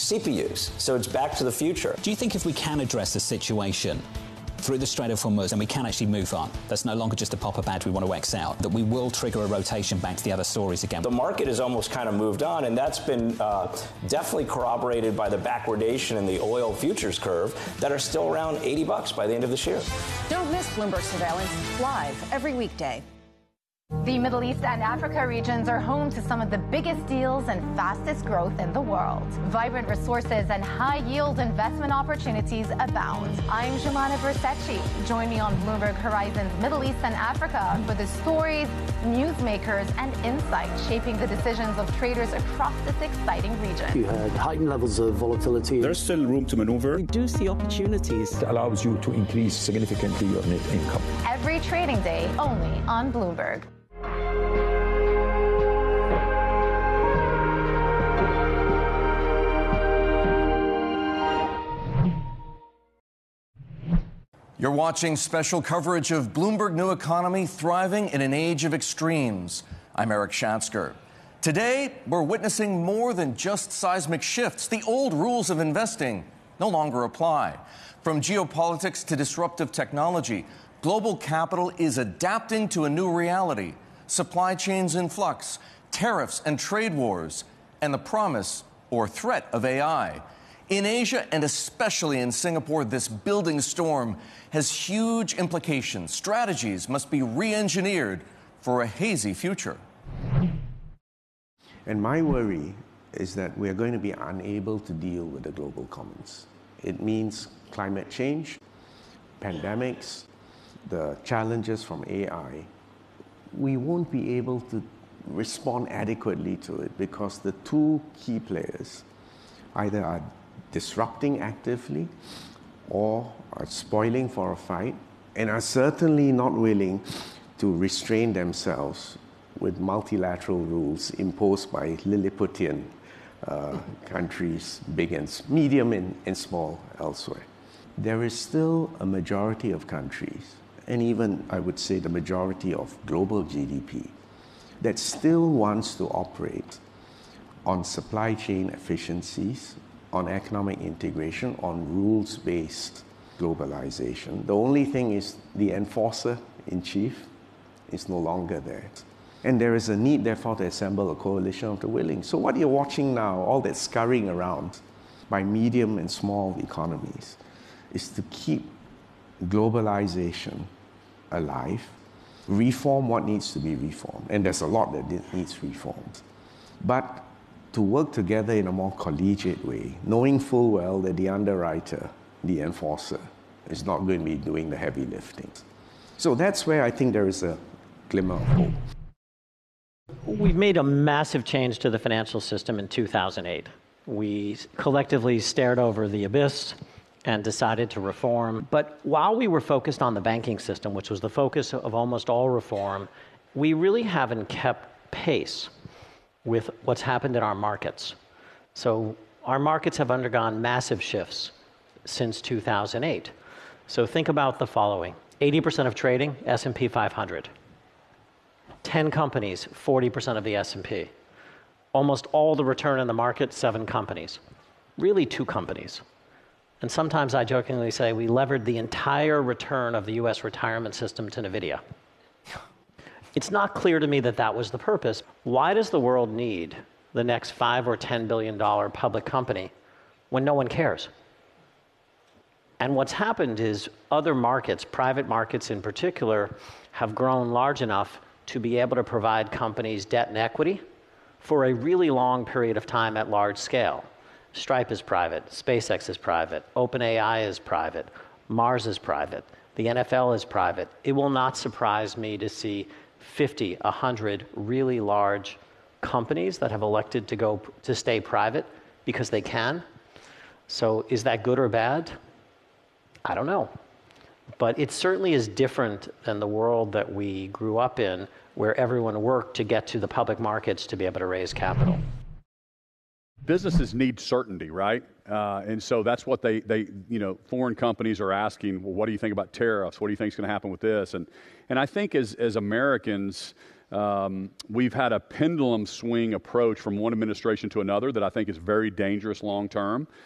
CPUs. So it's back to the future. Do you think if we can address the situation through the Strait of Hormuz and we can actually move on, that's no longer just a pop-up badge we want to X out, that we will trigger a rotation back to the other stories again? The market has almost kind of moved on, and that's been definitely corroborated by the backwardation in the oil futures curve that are still around $80 by the end of this year. Don't miss Bloomberg Surveillance live every weekday. The Middle East and Africa regions are home to some of the biggest deals and fastest growth in the world. Vibrant resources and high-yield investment opportunities abound. I'm Jumana Versace. Join me on Bloomberg Horizon's Middle East and Africa for the stories, newsmakers, and insights shaping the decisions of traders across this exciting region. You had heightened levels of volatility. There's still room to maneuver. We do see opportunities. It allows you to increase significantly your net income. Every trading day, only on Bloomberg. You're watching special coverage of Bloomberg New Economy thriving in an age of extremes. I'm Eric Schatzker. Today, we're witnessing more than just seismic shifts. The old rules of investing no longer apply. From geopolitics to disruptive technology, global capital is adapting to a new reality. Supply chains in flux, tariffs and trade wars, and the promise or threat of AI. In Asia, and especially in Singapore, this building storm has huge implications. Strategies must be re-engineered for a hazy future. And my worry is that we're going to be unable to deal with the global commons. It means climate change, pandemics, the challenges from AI. We won't be able to respond adequately to it because the two key players either are disrupting actively or are spoiling for a fight and are certainly not willing to restrain themselves with multilateral rules imposed by Lilliputian countries, big and medium and small elsewhere. There is still a majority of countries, and even I would say the majority of global GDP, that still wants to operate on supply chain efficiencies, on economic integration, on rules-based globalization. The only thing is the enforcer in chief is no longer there. And there is a need, therefore, to assemble a coalition of the willing. So what you're watching now, all that scurrying around by medium and small economies, is to keep globalization alive, reform what needs to be reformed, and there's a lot that needs reformed, but to work together in a more collegiate way, knowing full well that the underwriter, the enforcer, is not going to be doing the heavy lifting. So that's where I think there is a glimmer of hope. We've made a massive change to the financial system in 2008. We collectively stared over the abyss and decided to reform. But while we were focused on the banking system, which was the focus of almost all reform, we really haven't kept pace with what's happened in our markets. So our markets have undergone massive shifts since 2008. So think about the following. 80% of trading, S&P 500. 10 companies, 40% of the S&P. Almost all the return in the market, 7 companies. Really 2 companies. And sometimes I jokingly say we levered the entire return of the US retirement system to NVIDIA. It's not clear to me that that was the purpose. Why does the world need the next $5 or $10 billion public company when no one cares? And what's happened is other markets, private markets in particular, have grown large enough to be able to provide companies debt and equity for a really long period of time at large scale. Stripe is private, SpaceX is private, OpenAI is private, Mars is private, the NFL is private. It will not surprise me to see 50, 100 really large companies that have elected to stay private because they can. So is that good or bad? I don't know. But it certainly is different than the world that we grew up in, where everyone worked to get to the public markets to be able to raise capital. Businesses need certainty, right? And so that's what they foreign companies are asking, well, what do you think about tariffs? What do you think is going to happen with this? And I think as Americans, We've had a pendulum swing approach from one administration to another that I think is very dangerous long term.